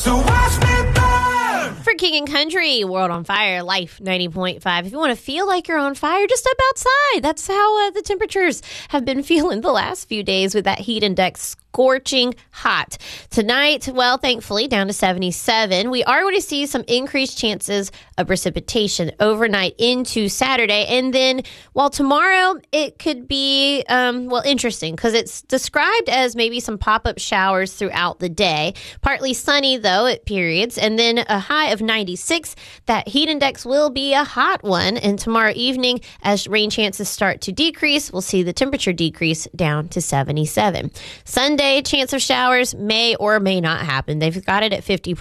So watch me burn. For King and Country, World on Fire, Life 90.5. If you want to feel like you're on fire, just step outside. That's how the temperatures have been feeling the last few days with that heat index scorching hot. Tonight, well, thankfully, down to 77. We are going to see some increased chances of precipitation overnight into Saturday. And then, while tomorrow, it could be, interesting because it's described as maybe some pop-up showers throughout the day. Partly sunny, though, at periods. And then a high of 96. That heat index will be a hot one. And tomorrow evening, as rain chances start to decrease, we'll see the temperature decrease down to 77. Sunday, chance of showers may or may not happen. They've got it at 50%.